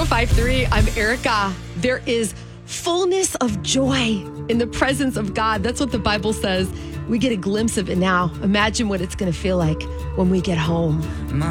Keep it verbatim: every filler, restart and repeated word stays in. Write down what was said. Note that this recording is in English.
oh five three, I'm Erica. There is fullness of joy in the presence of God. That's what the Bible says. We get a glimpse of it now. Imagine what it's going to feel like when we get home. My